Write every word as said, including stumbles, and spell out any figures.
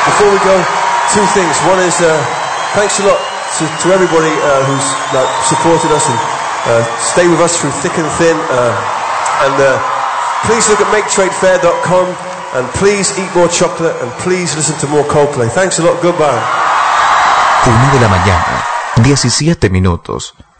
before we go, two things. One is uh, thanks a lot to, to everybody uh, who's like, supported us and uh, stay with us through thick and thin. Uh, and uh, please look at make trade fair dot com and please eat more chocolate and please listen to more Coldplay. Thanks a lot. Goodbye. Una de la mañana, diecisiete minutos.